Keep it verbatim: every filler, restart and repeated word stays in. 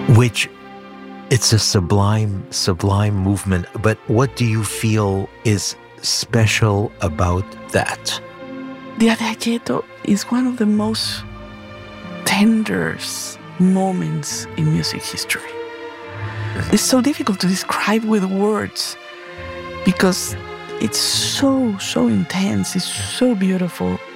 which it's a sublime, sublime movement. But what do you feel is special about that? The Adagietto is one of the most tender moments in music history. It's so difficult to describe with words because it's so, so intense. It's so beautiful.